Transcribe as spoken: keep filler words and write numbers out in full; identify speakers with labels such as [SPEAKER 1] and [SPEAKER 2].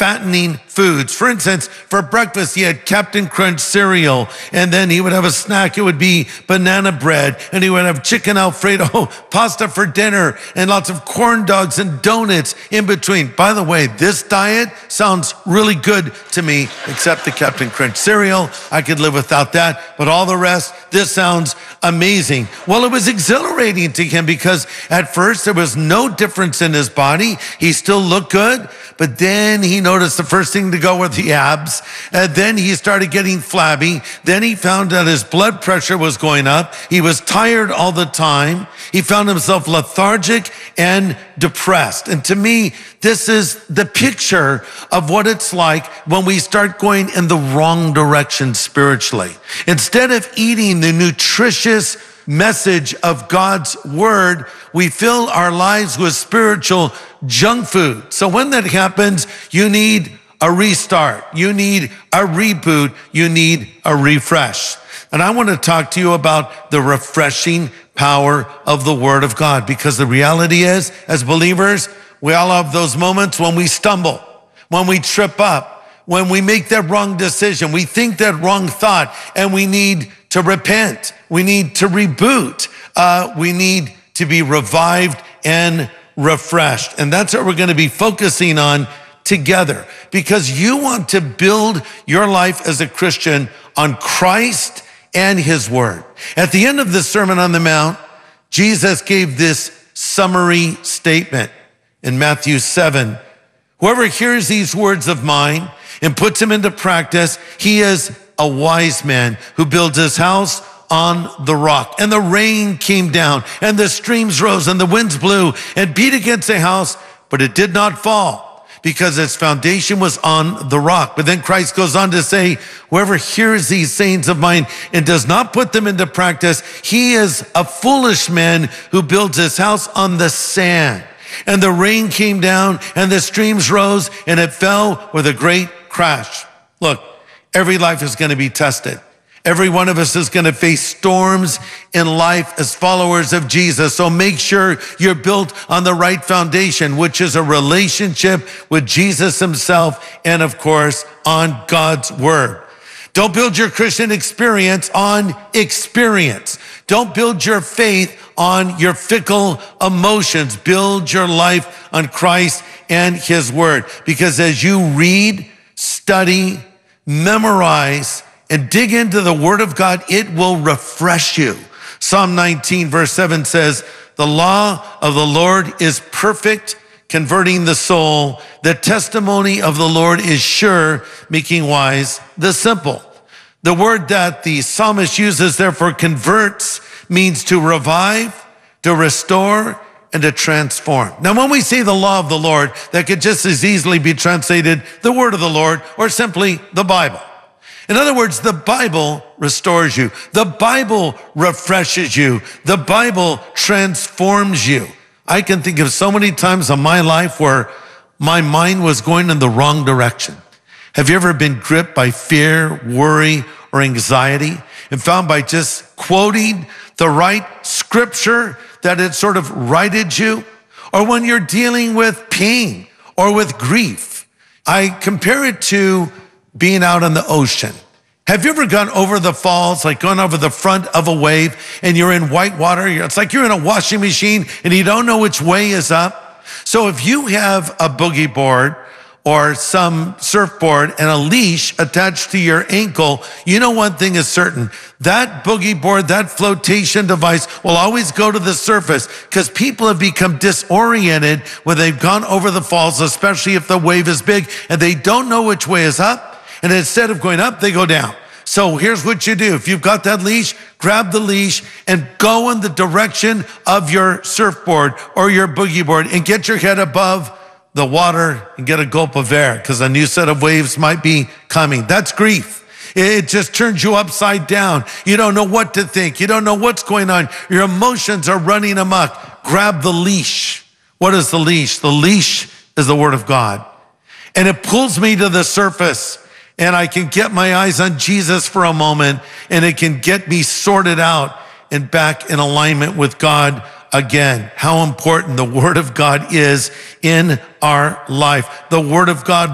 [SPEAKER 1] fattening foods. For instance, for breakfast, he had Captain Crunch cereal, and then he would have a snack. It would be banana bread, and he would have chicken Alfredo pasta for dinner, and lots of corn dogs and donuts in between. By the way, this diet sounds really good to me, except the Captain Crunch cereal. I could live without that, but all the rest, this sounds amazing. Well, it was exhilarating to him because at first there was no difference in his body. He still looked good, but then he noticed the first thing to go were the abs. And then he started getting flabby. Then he found that his blood pressure was going up. He was tired all the time. He found himself lethargic and depressed. And to me, this is the picture of what it's like when we start going in the wrong direction spiritually. Instead of eating the nutritious message of God's word, we fill our lives with spiritual junk food. So when that happens, you need a restart. You need a reboot. You need a refresh. And I want to talk to you about the refreshing power of the word of God, because the reality is, as believers, we all have those moments when we stumble, when we trip up, when we make that wrong decision, we think that wrong thought, and we need to repent. We need to reboot. Uh, we need to be revived and refreshed. And that's what we're going to be focusing on together, because you want to build your life as a Christian on Christ and his word. At the end of the Sermon on the Mount, Jesus gave this summary statement in Matthew seven. Whoever hears these words of mine and puts them into practice, he is a wise man who builds his house on the rock. And the rain came down, and the streams rose, and the winds blew and beat against the house, but it did not fall, because its foundation was on the rock. But then Christ goes on to say, whoever hears these sayings of mine and does not put them into practice, he is a foolish man who builds his house on the sand. And the rain came down, and the streams rose, and it fell with a great crash. Look, every life is going to be tested. Every one of us is going to face storms in life as followers of Jesus. So make sure you're built on the right foundation, which is a relationship with Jesus himself and, of course, on God's word. Don't build your Christian experience on experience. Don't build your faith on your fickle emotions. Build your life on Christ and his word. Because as you read, study, memorize, and dig into the word of God, it will refresh you. Psalm nineteen verse seven says, the law of the Lord is perfect, converting the soul. The testimony of the Lord is sure, making wise the simple. The word that the psalmist uses there for converts means to revive, to restore, and to transform. Now, when we say the law of the Lord, that could just as easily be translated the word of the Lord, or simply the Bible. In other words, the Bible restores you. The Bible refreshes you. The Bible transforms you. I can think of so many times in my life where my mind was going in the wrong direction. Have you ever been gripped by fear, worry, or anxiety, and found by just quoting the right scripture that it sort of righted you? Or when you're dealing with pain or with grief, I compare it to being out on the ocean. Have you ever gone over the falls, like gone over the front of a wave, and you're in white water? It's like you're in a washing machine and you don't know which way is up. So if you have a boogie board or some surfboard and a leash attached to your ankle, you know one thing is certain. That boogie board, that flotation device will always go to the surface, because people have become disoriented when they've gone over the falls, especially if the wave is big and they don't know which way is up. And instead of going up, they go down. So here's what you do. If you've got that leash, grab the leash and go in the direction of your surfboard or your boogie board and get your head above the water and get a gulp of air, because a new set of waves might be coming. That's grief. It just turns you upside down. You don't know what to think. You don't know what's going on. Your emotions are running amok. Grab the leash. What is the leash? The leash is the word of God. And it pulls me to the surface, and I can get my eyes on Jesus for a moment, and it can get me sorted out and back in alignment with God again. How important the word of God is in our life. The word of God